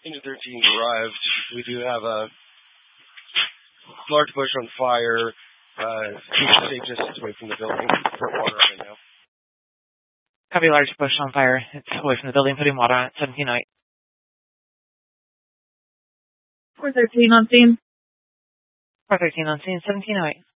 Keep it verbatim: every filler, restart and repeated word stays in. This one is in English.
Unit thirteen arrived. We do have a large bush on fire. Uh, keep a safe distance away from the building. For water right now. Copy, large bush on fire. It's away from the building. Putting water on it. seventeen oh eight. four thirteen on scene. four thirteen on scene. seventeen oh eight.